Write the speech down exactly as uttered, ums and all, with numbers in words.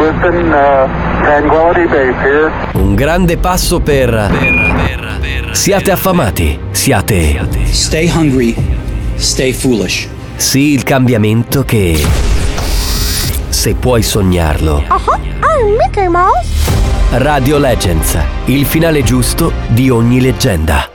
Houston, uh, Tranquility Base here. Un grande passo per... per, per, per siate affamati, siate... Stay hungry, stay foolish. Sì, il cambiamento che... se puoi sognarlo. Uh-huh. I'm Mickey Mouse. Radio Legends, il finale giusto di ogni leggenda.